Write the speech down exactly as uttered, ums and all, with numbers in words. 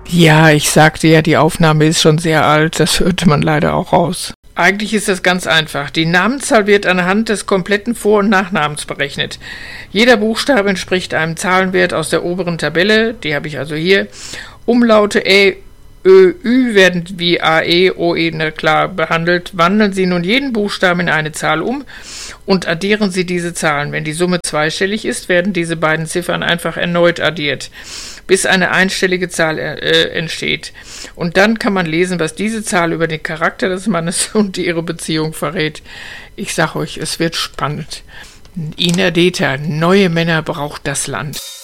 Ja, ich sagte ja, die Aufnahme ist schon sehr alt, das hörte man leider auch raus. Eigentlich ist das ganz einfach. Die Namenszahl wird anhand des kompletten Vor- und Nachnamens berechnet. Jeder Buchstabe entspricht einem Zahlenwert aus der oberen Tabelle, die habe ich also hier. Umlaute Ä, Ö, Ü werden wie A, E, O, E na klar behandelt. Wandeln Sie nun jeden Buchstaben in eine Zahl um und addieren Sie diese Zahlen. Wenn die Summe zweistellig ist, werden diese beiden Ziffern einfach erneut addiert, bis eine einstellige Zahl äh, entsteht. Und dann kann man lesen, was diese Zahl über den Charakter des Mannes und ihre Beziehung verrät. Ich sag euch, es wird spannend. Ina Deta, neue Männer braucht das Land.